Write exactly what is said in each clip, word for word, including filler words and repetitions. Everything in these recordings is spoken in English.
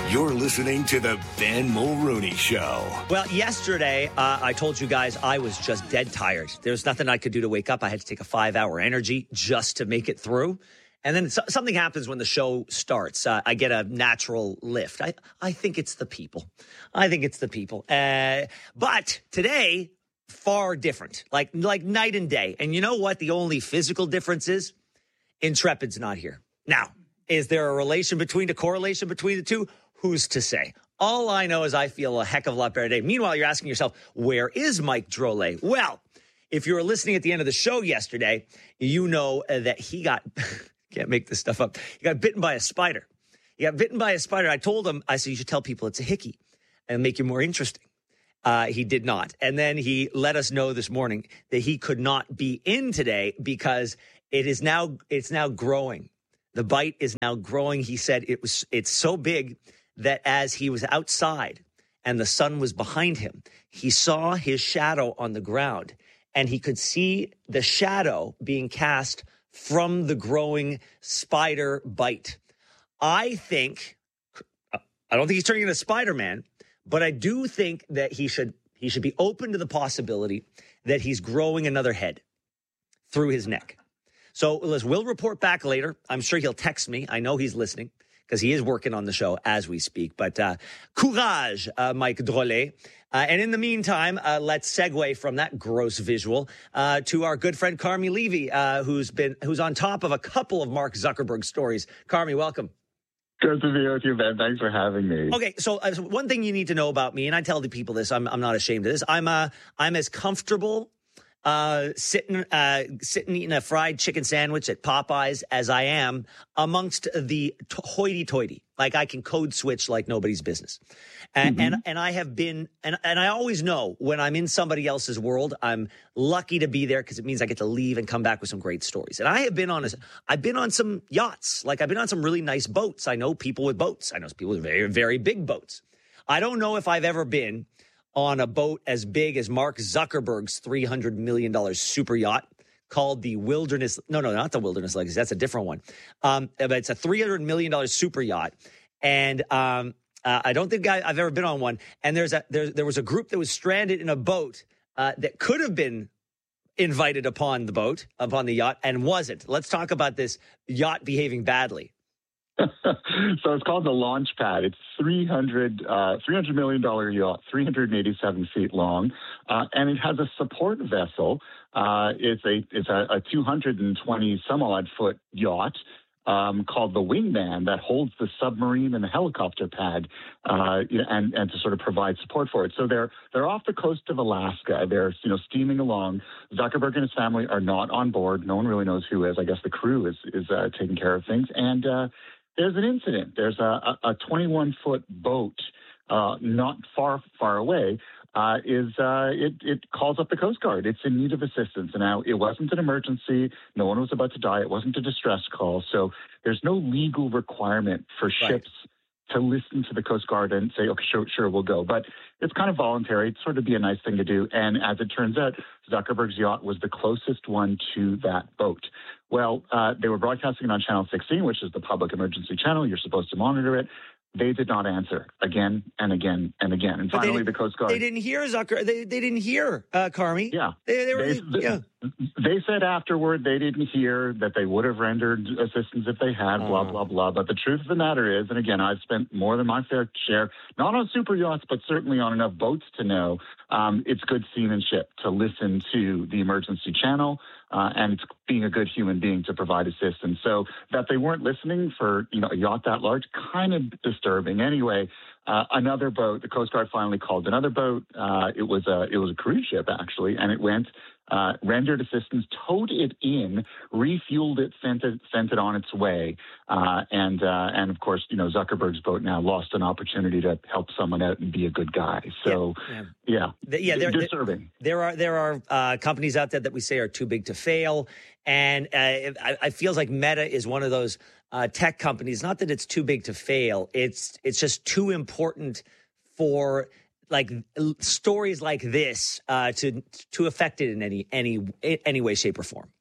You're listening to the Ben Mulrooney Show. Well, yesterday, uh, I told you guys I was just dead tired. There was nothing I could do to wake up. I had to take a five-hour energy just to make it through. And then so- something happens when the show starts. Uh, I get a natural lift. I, I think it's the people. I think it's the people. Uh, but today, far different, like like night and day. And you know what the only physical difference is? Intrepid's not here. Now, is there a relation between, a correlation between the two? Who's to say? All I know is I feel a heck of a lot better today. Meanwhile, you're asking yourself, where is Mike Drolet? Well, if you were listening at the end of the show yesterday, you know uh, that he got, can't make this stuff up, he got bitten by a spider. He got bitten by a spider. I told him, I said, you should tell people it's a hickey and make it more interesting. Uh, he did not. And then he let us know this morning that he could not be in today because it is now, it's now growing. The bite is now growing. He said it was, it's so big that as he was outside and the sun was behind him, he saw his shadow on the ground and he could see the shadow being cast from the growing spider bite. I think, I don't think he's turning into Spider-Man, but I do think that he should, he should be open to the possibility that he's growing another head through his neck. So Liz, we'll report back later. I'm sure he'll text me. I know he's listening because he is working on the show as we speak. But uh, courage, uh, Mike Drolet. Uh, and in the meantime, uh, let's segue from that gross visual uh, to our good friend Carmi Levy, uh, who's been who's on top of a couple of Mark Zuckerberg stories. Carmi, welcome. Good to be with you, Ben. Thanks for having me. Okay, so uh, one thing you need to know about me, and I tell the people this, I'm I'm not ashamed of this. I'm uh I'm as comfortable Uh, sitting, uh, sitting eating a fried chicken sandwich at Popeyes as I am amongst the t- hoity-toity. Like I can code switch like nobody's business. And, mm-hmm. and, and I have been, and, and I always know when I'm in somebody else's world, I'm lucky to be there because it means I get to leave and come back with some great stories. And I have been on, a, I've been on some yachts. Like I've been on some really nice boats. I know people with boats. I know people with very, very big boats. I don't know if I've ever been on a boat as big as Mark Zuckerberg's three hundred million dollars super yacht called the Wilderness. No, no, not the Wilderness Legacy. That's a different one. Um, but it's a three hundred million dollars super yacht. And um, uh, I don't think I, I've ever been on one. And there's a, there, there was a group that was stranded in a boat uh, that could have been invited upon the boat, upon the yacht, and wasn't. Let's talk about this yacht behaving badly. So it's called the Launch Pad. It's three hundred, uh, three hundred million dollars yacht, three hundred eighty-seven feet long, uh, and it has a support vessel. Uh, it's a it's a, a two hundred twenty some odd foot yacht um, called the Wingman that holds the submarine and the helicopter pad, uh, and and to sort of provide support for it. So they're they're off the coast of Alaska. They're you know steaming along. Zuckerberg and his family are not on board. No one really knows who is. I guess the crew is is uh, taking care of things. And uh, there's an incident. There's a a twenty-one foot boat uh, not far far away. Uh, is uh, it, it calls up the Coast Guard. It's in need of assistance. And now it wasn't an emergency. No one was about to die. It wasn't a distress call. So there's no legal requirement for right. ships to listen to the Coast Guard and say, okay, sure, sure, we'll go. But it's kind of voluntary. It's sort of be a nice thing to do. And as it turns out, Zuckerberg's yacht was the closest one to that boat. Well, uh, they were broadcasting it on Channel sixteen, which is the public emergency channel. You're supposed to monitor it. They did not answer again and again and again. And finally, the Coast Guard. They didn't hear Zucker. They, they didn't hear uh, Carmi. Yeah. They, they, were, they, yeah. they said afterward they didn't hear, that they would have rendered assistance if they had, blah, uh. blah, blah. But the truth of the matter is, and again, I've spent more than my fair share, not on super yachts, but certainly on enough boats to know um, it's good seamanship to listen to the emergency channel. Uh, and it's being a good human being to provide assistance. So that they weren't listening for, you know, a yacht that large, kind of disturbing. Anyway, uh, another boat, the Coast Guard finally called another boat. Uh, it was a, it was a cruise ship, actually, and it went, uh, rendered assistance, towed it in, refueled it, sent it, sent it on its way. Uh, and, uh, and of course, you know, Zuckerberg's boat now lost an opportunity to help someone out and be a good guy. So, yeah, yeah, the, yeah they're, disturbing. There are, there are, uh, companies out there that we say are too big to fail. And, uh, it, it feels like Meta is one of those, uh, tech companies. Not that it's too big to fail. It's, it's just too important for, like, stories like this uh, to to affect it in any any any way, shape, or form.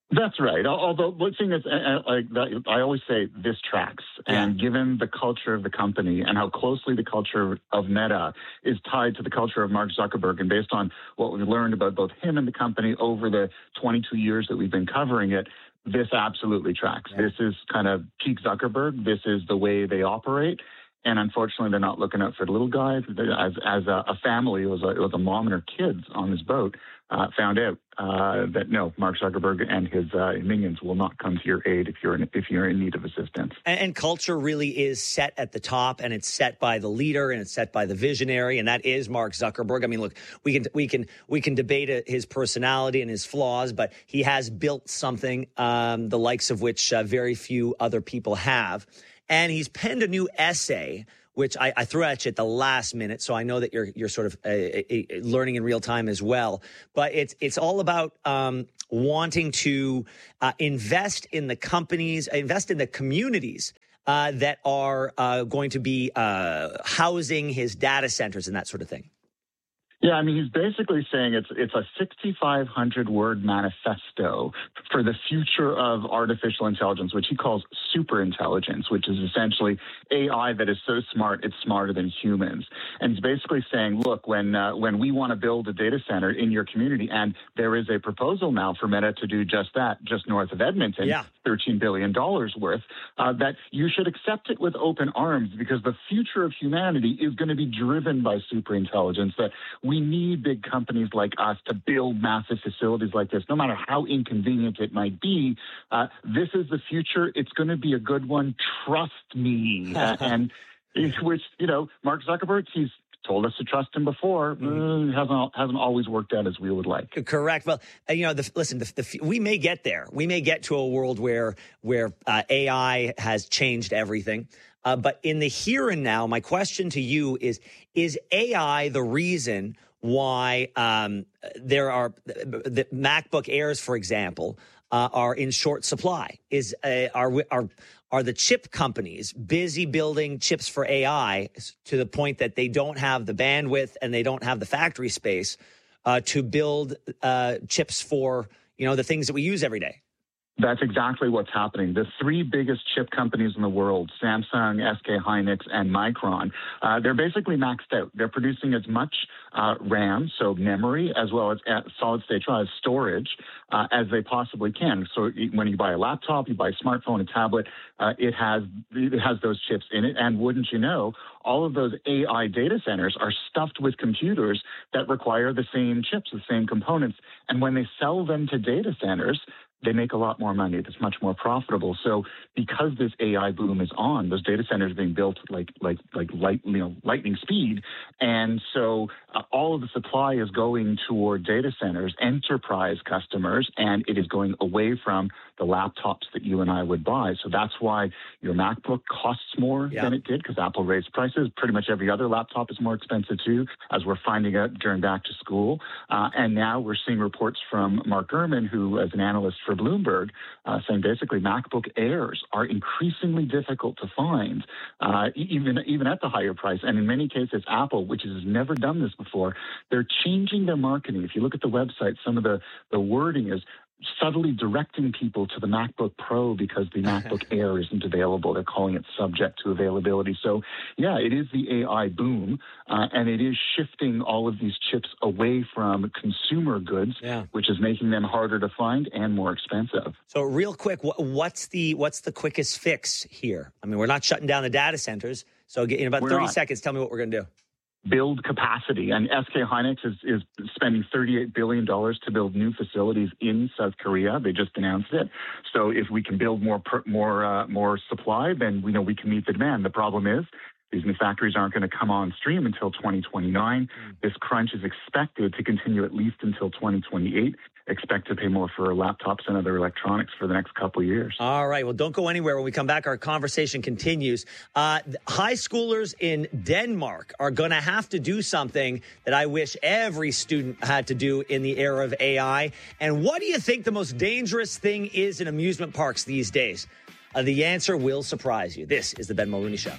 That's right. Although the thing is, like I always say, this tracks. And yeah. given the culture of the company and how closely the culture of Meta is tied to the culture of Mark Zuckerberg, and based on what we've learned about both him and the company over the twenty-two years that we've been covering it, this absolutely tracks. Yeah. This is kind of peak Zuckerberg. This is the way they operate. And unfortunately, they're not looking out for the little guys. As as a, a family, it was a, it was a mom and her kids on this boat uh, found out uh, that no, Mark Zuckerberg and his uh, minions will not come to your aid if you're in, if you're in need of assistance. And, and culture really is set at the top, and it's set by the leader, and it's set by the visionary, and that is Mark Zuckerberg. I mean, look, we can we can we can debate his personality and his flaws, but he has built something um, the likes of which uh, very few other people have. And he's penned a new essay, which I, I threw at you at the last minute, so I know that you're you're sort of uh, uh, learning in real time as well. But it's it's all about um, wanting to uh, invest in the companies, invest in the communities uh, that are uh, going to be uh, housing his data centers and that sort of thing. Yeah, I mean, he's basically saying it's it's a sixty-five hundred word manifesto for the future of artificial intelligence, which he calls super intelligence, which is essentially A I that is so smart it's smarter than humans. And he's basically saying, look, when uh, when we want to build a data center in your community, and there is a proposal now for Meta to do just that, just north of Edmonton, yeah. thirteen billion dollars worth, uh, that you should accept it with open arms, because the future of humanity is going to be driven by super intelligence. That we need big companies like us to build massive facilities like this, no matter how inconvenient it might be. Uh, this is the future. It's going to be a good one. Trust me. uh, and which, you know, Mark Zuckerberg, he's told us to trust him before. Mm-hmm. uh, hasn't hasn't always worked out as we would like. Correct. Well, uh, you know, the, listen, the, the, we may get there. We may get to a world where where uh, A I has changed everything. Uh, but in the here and now, my question to you is: is A I the reason why um, there are the MacBook Airs, for example, uh, are in short supply? Is uh, are are are the chip companies busy building chips for A I to the point that they don't have the bandwidth and they don't have the factory space uh, to build uh, chips for, you know, the things that we use every day? That's exactly what's happening. The three biggest chip companies in the world, Samsung, S K Hynix, and Micron, uh, they're basically maxed out. They're producing as much uh, RAM, so memory, as well as solid-state drive storage, uh, as they possibly can. So when you buy a laptop, you buy a smartphone, a tablet, uh, it has it has those chips in it. And wouldn't you know, all of those A I data centers are stuffed with computers that require the same chips, the same components. And when they sell them to data centers, they make a lot more money. It's much more profitable. So because this A I boom is on, those data centers are being built like like like light, you know, lightning speed. And so uh, all of the supply is going toward data centers, enterprise customers, and it is going away from the laptops that you and I would buy. So that's why your MacBook costs more yeah. than it did, because Apple raised prices. Pretty much every other laptop is more expensive too, as we're finding out during back to school. Uh, and now we're seeing reports from Mark Gurman, who, as an analyst for Bloomberg, uh, saying basically MacBook Airs are increasingly difficult to find, uh, even even at the higher price. And in many cases, Apple, which has never done this before, they're changing their marketing. If you look at the website, some of the, the wording is subtly directing people to the MacBook Pro because the MacBook Air isn't available. They're calling it subject to availability. So, yeah, it is the A I boom, uh, and it is shifting all of these chips away from consumer goods, yeah. which is making them harder to find and more expensive. So, real quick, what's the what's the quickest fix here? I mean, we're not shutting down the data centers. So, in about we're thirty not. seconds, tell me what we're going to do. Build capacity. And S K Hynix is, is spending thirty-eight billion dollars to build new facilities in South Korea. They just announced it. So if we can build more more uh, more supply, then we know we can meet the demand. The problem is these new factories aren't going to come on stream until twenty twenty-nine. Mm. This crunch is expected to continue at least until twenty twenty-eight. Expect to pay more for laptops and other electronics for the next couple of years. All right. Well, don't go anywhere. When we come back, our conversation continues. Uh, high schoolers in Denmark are going to have to do something that I wish every student had to do in the era of A I. And what do you think the most dangerous thing is in amusement parks these days? Uh, the answer will surprise you. This is the Ben Mulrooney Show.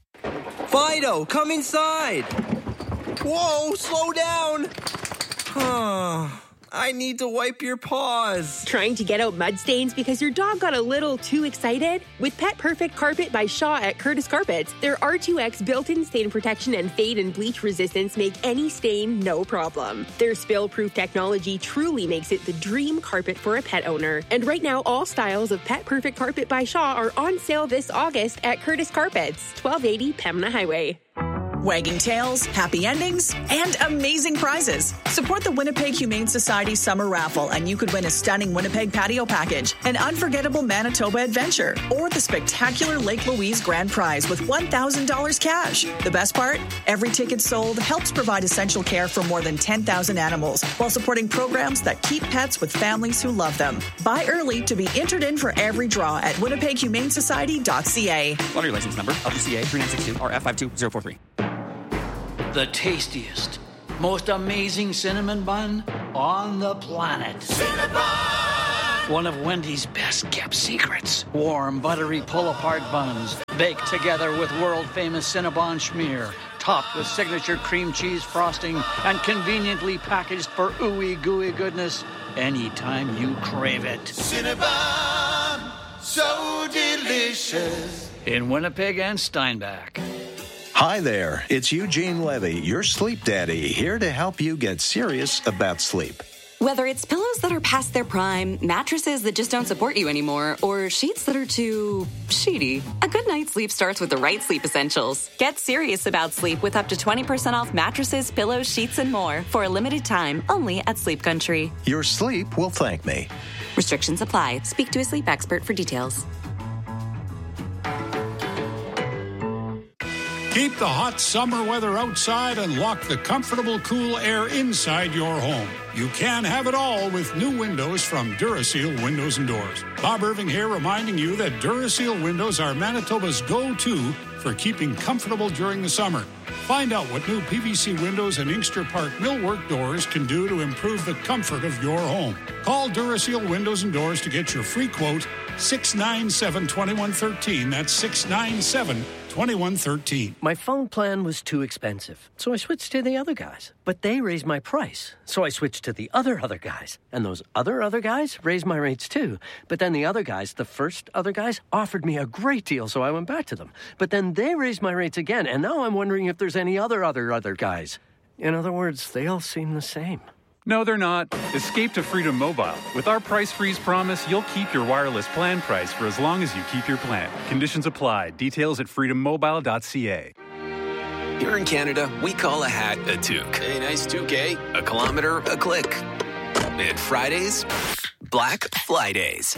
Fido, come inside. Whoa, slow down. I need to wipe your paws. Trying to get out mud stains because your dog got a little too excited? With Pet Perfect Carpet by Shaw at Curtis Carpets, their R two X built-in stain protection and fade and bleach resistance make any stain no problem. Their spill-proof technology truly makes it the dream carpet for a pet owner. And right now, all styles of Pet Perfect Carpet by Shaw are on sale this August at Curtis Carpets, twelve eighty Pembina Highway. Wagging tails, happy endings, and amazing prizes. Support the Winnipeg Humane Society Summer Raffle and you could win a stunning Winnipeg patio package, an unforgettable Manitoba adventure, or the spectacular Lake Louise Grand Prize with one thousand dollars cash. The best part? Every ticket sold helps provide essential care for more than ten thousand animals while supporting programs that keep pets with families who love them. Buy early to be entered in for every draw at winnipeg humane society dot c a. Lottery license number L P C A three nine six two R F five two zero four three. The tastiest, most amazing cinnamon bun on the planet. Cinnabon! One of Wendy's best kept secrets. Warm, buttery pull-apart buns, baked together with world-famous Cinnabon schmear, topped with signature cream cheese frosting, and conveniently packaged for ooey gooey goodness anytime you crave it. Cinnabon, so delicious. In Winnipeg and Steinbach. Hi there, it's Eugene Levy, your sleep daddy, here to help you get serious about sleep. Whether it's pillows that are past their prime, mattresses that just don't support you anymore, or sheets that are too sheety, a good night's sleep starts with the right sleep essentials. Get serious about sleep with up to twenty percent off mattresses, pillows, sheets, and more for a limited time only at Sleep Country. Your sleep will thank me. Restrictions apply. Speak to a sleep expert for details. Keep the hot summer weather outside and lock the comfortable, cool air inside your home. You can have it all with new windows from Duraseal Windows and Doors. Bob Irving here reminding you that Duraseal windows are Manitoba's go-to for keeping comfortable during the summer. Find out what new P V C windows and Inkster Park millwork doors can do to improve the comfort of your home. Call Duraseal Windows and Doors to get your free quote, six nine seven, two one one three. That's six nine seven, two one one three. My phone plan was too expensive, so I switched to the other guys. But they raised my price, so I switched to the other other guys. And those other other guys raised my rates too. But then the other guys, the first other guys, offered me a great deal, so I went back to them. But then they raised my rates again, and now I'm wondering if there's any other other other guys. In other words, they all seem the same. No, they're not. Escape to Freedom Mobile. With our price freeze promise, you'll keep your wireless plan price for as long as you keep your plan. Conditions apply. Details at freedom mobile dot c a. Here in Canada, we call a hat a toque. A nice toque, eh? A kilometer, a click. And Fridays, Black Fly Days.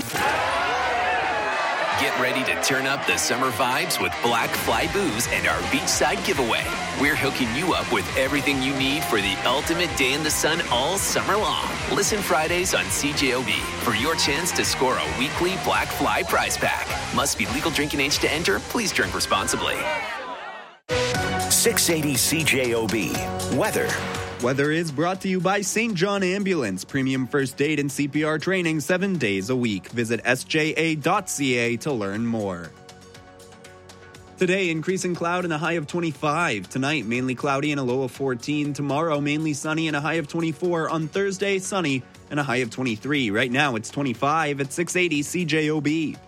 Get ready to turn up the summer vibes with Black Fly Booze and our beachside giveaway. We're hooking you up with everything you need for the ultimate day in the sun all summer long. Listen Fridays on C J O B for your chance to score a weekly Black Fly prize pack. Must be legal drinking age to enter. Please drink responsibly. six eighty C J O B. Weather. Weather is brought to you by Saint John Ambulance. Premium first aid and C P R training seven days a week. Visit S J A dot C A to learn more. Today, increasing cloud and a high of twenty-five. Tonight, mainly cloudy and a low of fourteen. Tomorrow, mainly sunny and a high of twenty-four. On Thursday, sunny and a high of twenty-three. Right now, it's twenty-five at six eighty C J O B.